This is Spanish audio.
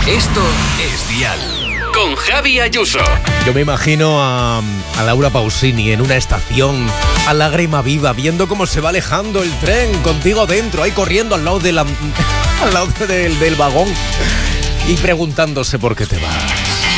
Esto es Dial. Con Javi Ayuso. Yo me imagino a Laura Pausini en una estación, a lágrima viva, viendo cómo se va alejando el tren, contigo dentro, ahí corriendo al lado del vagón y preguntándose por qué te vas.